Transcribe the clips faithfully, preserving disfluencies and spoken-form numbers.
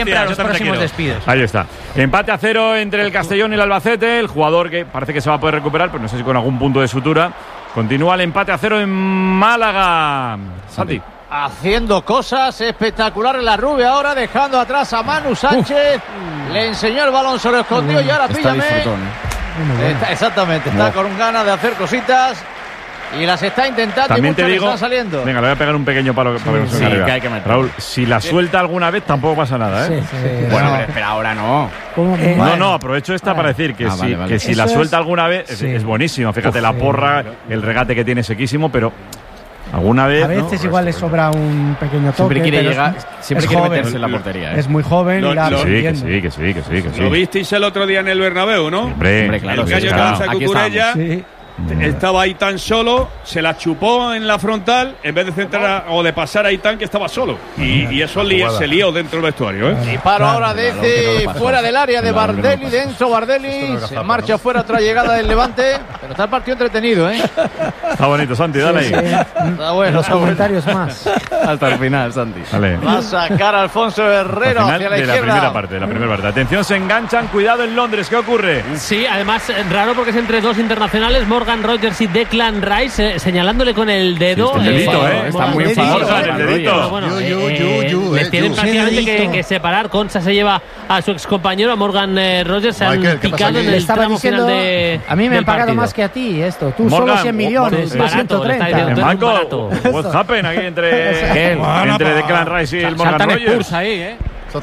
siempre a los próximos despidos. Ahí está. Empate a cero entre el Castellón y el Albacete. El jugador que parece que se va a poder recuperar, pero no sé si con algún punto de sutura. Continúa el empate a cero en Málaga. Santi. Haciendo cosas espectaculares la Rubia ahora, dejando atrás a Manu Sánchez. Uh. Le enseñó el balón, se lo escondió y ahora píllame. Está, exactamente, está no. con ganas de hacer cositas y las está intentando. También y te digo, están saliendo. Venga, le voy a pegar un pequeño palo para que no se sí, me que hay que meter. Raúl, si la suelta alguna vez tampoco pasa nada, ¿eh? Sí, sí, bueno, no. pero espera, ahora no. Eh, no, no, aprovecho esta vale. para decir que, ah, si, vale, vale. que si la suelta es... alguna vez sí. es, es buenísimo. Fíjate, Uf, la porra, el regate que tiene sequísimo, pero alguna vez. A veces no, igual le sobra un pequeño toque. Siempre quiere llegar, es, siempre es quiere joven, meterse en la portería. ¿eh? Es muy joven lo, y la lo, sí, que sí, que sí, que sí, que sí. Lo visteis el otro día en el Bernabéu, ¿no? Hombre, Hombre claro. El gallo sí, Calza claro. Cucurella sí. estaba Aitán solo, se la chupó en la frontal en vez de centrar a, o de pasar a Aitán, que estaba solo. Y, y eso li, se lió dentro del vestuario, ¿eh? Disparo claro, ahora desde no fuera del área de Bardelli, dentro Bardelli, se pasar, marcha ¿no? fuera otra llegada del Levante, pero está el partido entretenido, ¿eh? Está bonito, Santi, dale ahí. Sí, sí. Está bueno, los comentarios más. Hasta el final, Santi. Vale. Va a sacar a Alfonso Herrero hacia la de izquierda. La primera parte, de la primera parte. Atención, se enganchan, cuidado en Londres, ¿qué ocurre? Sí, además raro porque es entre dos internacionales, Morgan Rogers y Declan Rice, eh, señalándole con el dedo. Sí, el dedito, eh. eh. Está muy enfadado. El dedito. Bueno, les tienen prácticamente que, que separar. Concha se lleva a su excompañero, a Morgan eh, Rogers. Se han picado en el tramo final de. A mí me han pagado partido. más que a ti esto. Tú Morgan, solo cien millones, barato, ciento treinta. Marco, what happened aquí entre, entre Declan Rice y el Morgan Rogers? Ahí, ¿eh?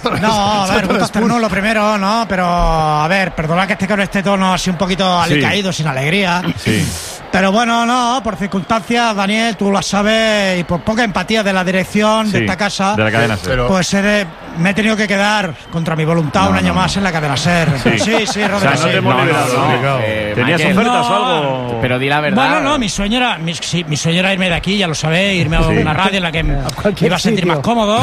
No, a ver, gusto no, lo primero, ¿no? Pero, a ver, perdona que esté con este tono así un poquito alicaído, sí. sin alegría. Sí. Pero bueno, no, por circunstancias, Daniel, tú lo sabes, y por poca empatía de la dirección sí, de esta casa, de la cadena SER. Pues he, me he tenido que quedar contra mi voluntad no, un año no, más en la cadena SER. Sí, sí, sí, Rodrigo. O sea, no te hemos sí. liberado, no, no, no. Eh, ¿Tenías Michael, ofertas no, o algo? Pero di la verdad. Bueno, no, mi sueño era, mi, sí, mi sueño era irme de aquí, ya lo sabéis, irme a sí. una radio en la que me iba a sentir sitio. más cómodo.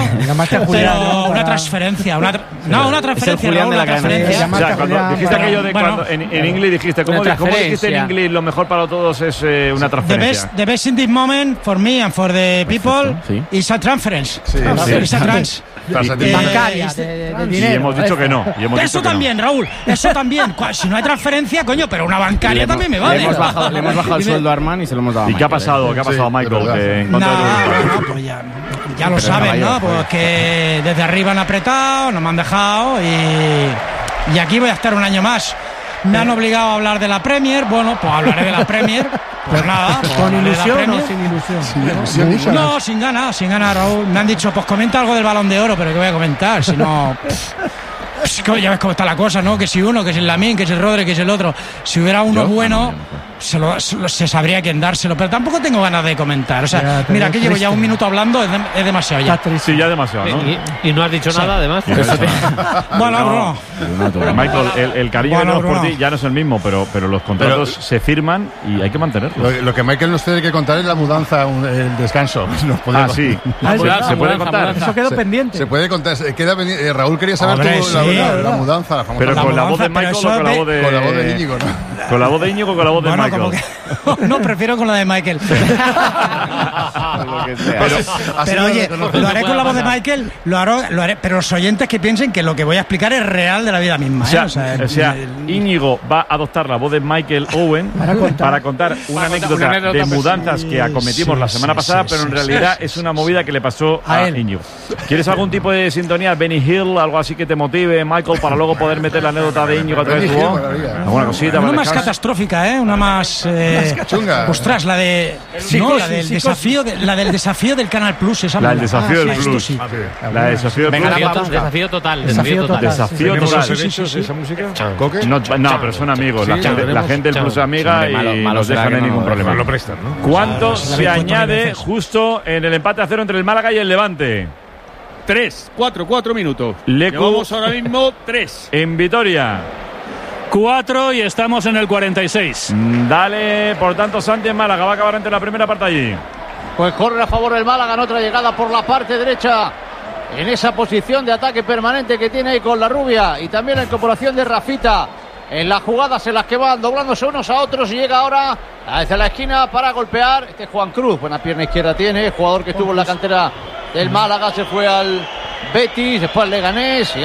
Pero una transferencia, una tra no, una transferencia, no, una transferencia. O sea, cuando dijiste aquello de bueno, cuando en, en inglés dijiste, ¿cómo, ¿cómo dijiste en inglés? Lo mejor para todos es eh, una transferencia. The best, the best in this moment for me and for the people sí. is a transference. Sí, sí. Is a trans. Eh, bancaria, de, de, de dinero. Y hemos dicho que no. Y hemos eso dicho también, que no. Raúl. Eso también. Si no hay transferencia, coño, pero una bancaria le también hemos, me vale. Le hemos bajado, le hemos bajado el sueldo a Armán y se lo hemos dado a ¿Y Michael, qué ha pasado? ¿eh? ¿Qué ha pasado, sí, Michael? Que en contra no, de no, pues ya, ya lo saben, ¿no? Pues que desde arriba han apretado, no me han dejado y, y aquí voy a estar un año más. Me han obligado a hablar de la Premier. Bueno, pues hablaré de la Premier. Pues nada. Pues ¿Con ilusión o sin ilusión? Sin ilusión. No, sin ganas, sin ganas, Raúl. Me han dicho, pues comenta algo del Balón de Oro, pero ¿qué voy a comentar? Si no... Ya ves cómo está la cosa, ¿no? Que si uno, que si el Lamine, que si el Rodri, que si el otro. Si hubiera uno ¿Yo? bueno, se, lo, se sabría quién dárselo. Pero tampoco tengo ganas de comentar. O sea, ya, mira, que llevo ya un minuto hablando, es, de, es demasiado ya. Sí, ya demasiado, ¿no? Y, y no has dicho sí. nada, además. Bueno, Bruno. Pero Michael, el, el cariño bueno, de por ti ya no es el mismo, pero, pero los contratos pero, se firman y hay que mantenerlos. Lo, lo que Michael nos tiene que contar es la mudanza, el descanso. Nos ah, sí. Ah, ¿Se, mudanza, ¿Se puede mudanza, contar? Mudanza. Eso quedó se, pendiente. Se puede contar. Queda pendiente. Raúl quería saber Hombre, tú sí, la, la, la, la mudanza, la famosa. Pero la con mudanza, la voz de Michael o con la voz de... Con la voz de Íñigo, ¿no? Con la voz de Íñigo o con la voz de bueno, Michael. Como que, no, prefiero con la de Michael. Lo que sea. Pero, pero oye, lo haré con la voz de Michael, lo haré, lo haré, pero los oyentes que piensen que lo que voy a explicar es real de la vida misma. O sea, ¿eh? o sea, o sea el, Íñigo va a adoptar la voz de Michael Owen para contar, para contar una, para anécdota una anécdota de mudanzas sí, que acometimos sí, la semana sí, pasada, sí, pero en sí, realidad sí, es una movida que le pasó a, a Íñigo. ¿Quieres algún tipo de sintonía, Benny Hill, algo así que te motive, Michael, para luego poder meter la anécdota de Íñigo a través de tu voz? ¿Alguna cosita? Una más catastrófica, ¿eh? Una más... Eh, chunga. Ostras, la de... Sí, no, la del, desafío de, la del desafío del Canal Plus. Esa la del desafío ah, del sí, Plus. Sí. La del desafío del Plus. Desafío total. Desafío total. Desafío total. ¿Los derechos de esa música? No, no, pero son amigos. La gente, la gente del Plus es amiga y no los dejan en ningún problema. Lo prestan, ¿no? ¿Cuánto se añade justo en el empate a cero entre el Málaga y el Levante? Tres, cuatro, cuatro minutos. Llevamos ahora mismo tres. En Vitoria. Cuatro y estamos en el cuarenta y seis. Dale, por tanto, Santi en Málaga. Va a acabar ante la primera parte allí. Pues corre a favor del Málaga en otra llegada por la parte derecha. En esa posición de ataque permanente que tiene ahí con la rubia. Y también la incorporación de Rafita. En las jugadas en las que van doblándose unos a otros. Y llega ahora hacia la esquina para golpear. Este es Juan Cruz. Buena pierna izquierda tiene. Jugador que estuvo en la cantera del Málaga. Se fue al Betis. Después al Leganés.